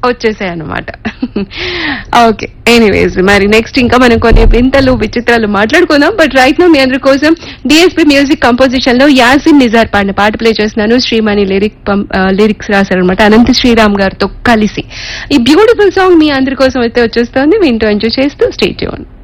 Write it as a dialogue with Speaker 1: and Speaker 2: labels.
Speaker 1: వచ్చేసాయి అన్నమాట. Okay, anyways మరి నెక్స్ట్ ఇంకా మనం కొన్ని వింతలు విచిత్రాలు మాట్లాడుకుందాం. బట్ రైట్ నో మీ అందరి కోసం డిఎస్పీ మ్యూజిక్ కంపోజిషన్ లో యాసిన్ నిజార్ పాడిన పాట ప్లే చేస్తున్నాను. శ్రీమణి లిరిక్స్ రాశారనమాట అనంత శ్రీరామ్ గారితో కలిసి. ఈ బ్యూటిఫుల్ సాంగ్ మీ అందరి కోసం అయితే వచ్చేస్తుంది. వింటూ ఎంజాయ్ చేస్తూ స్టే ట్యూన్.